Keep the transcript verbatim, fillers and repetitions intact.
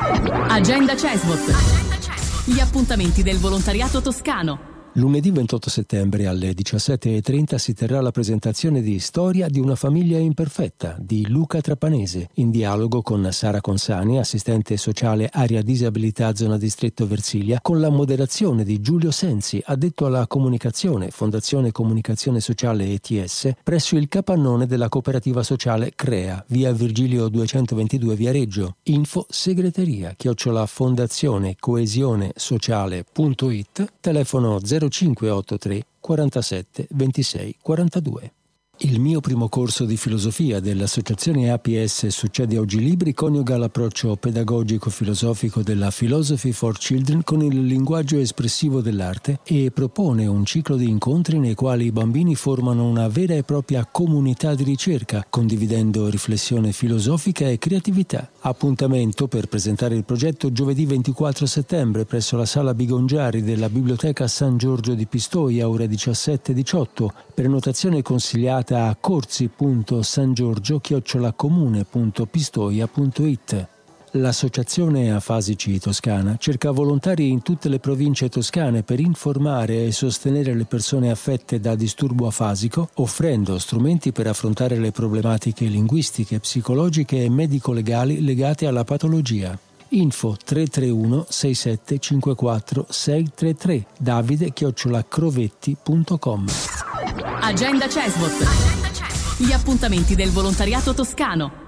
Agenda Cesvot. Gli appuntamenti del volontariato toscano. Lunedì ventotto settembre alle diciassette e trenta si terrà la presentazione di Storia di una famiglia imperfetta di Luca Trapanese, in dialogo con Sara Consani, assistente sociale area disabilità zona distretto Versilia, con la moderazione di Giulio Sensi, addetto alla comunicazione, Fondazione Comunicazione Sociale E T S, presso il capannone della cooperativa sociale Crea, via Virgilio duecentoventidue Viareggio. Info segreteria chiocciola fondazione coesione sociale punto it, telefono zero cinque otto tre quarantasette ventisei quarantadue. Il mio primo corso di filosofia dell'associazione A P S Succede Oggi Libri coniuga l'approccio pedagogico-filosofico della Philosophy for Children con il linguaggio espressivo dell'arte e propone un ciclo di incontri nei quali i bambini formano una vera e propria comunità di ricerca, condividendo riflessione filosofica e creatività. Appuntamento per presentare il progetto giovedì ventiquattro settembre presso la Sala Bigongiari della Biblioteca San Giorgio di Pistoia, ore diciassette diciotto. Prenotazione consigliata a corsi punto sangiorgio chiocciola comune punto pistoia punto it. L'associazione Afasici Toscana cerca volontari in tutte le province toscane per informare e sostenere le persone affette da disturbo afasico, offrendo strumenti per affrontare le problematiche linguistiche, psicologiche e medico-legali legate alla patologia. Info tre tre uno sei sette cinque quattro sei tre tre, davide chiocciola crovetti punto com. Agenda Cesvot. Gli appuntamenti del volontariato toscano.